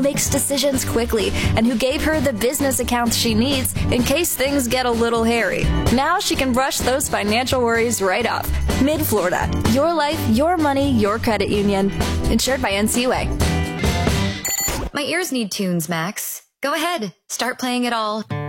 who makes decisions quickly and who gave her the business accounts she needs in case things get a little hairy. Now she can brush those financial worries right off. Mid-Florida. Your life, your money, your credit union. Insured by NCUA. My ears need tunes, Max. Go ahead. Start playing it all.